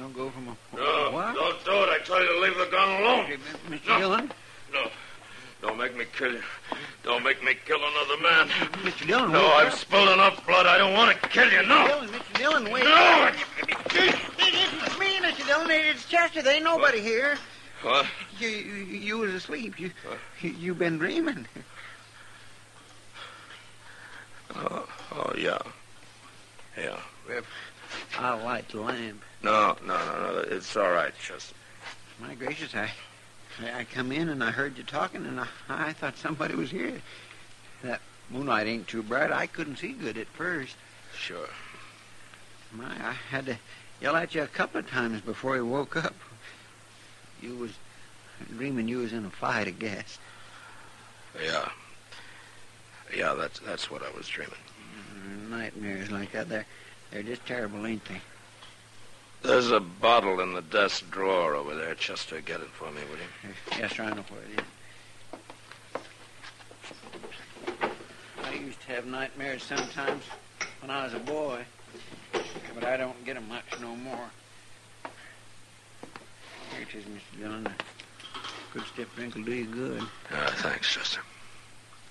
Don't go from a... No, what? don't do it. I tell you to leave the gun alone. Okay, Mr. No. Dillon? No. Don't make me kill you. Don't make me kill another man. Mr. Dillon, No, wait. I've spilled enough blood. I don't want to kill you. No. Mr. Dillon, wait. No. It's me, Mr. Dillon. It's Chester. There ain't nobody here. What? You was asleep. You've been dreaming. Oh, yeah. Yeah. I'll light the lamp. No. It's all right, Chester. My gracious, I come in and I heard you talking, and I thought somebody was here. That moonlight ain't too bright. I couldn't see good at first. Sure. I had to yell at you a couple of times before you woke up. You was dreaming you was in a fight, I guess. Yeah. Yeah, that's what I was dreaming. Nightmares like that, they're just terrible, ain't they? There's a bottle in the desk drawer over there. Chester, get it for me, will you? Yes, sir, I know where it is. I used to have nightmares sometimes when I was a boy, but I don't get them much no more. Here it is, Mr. Dillon. A good stiff drink will do you good. Thanks, Chester.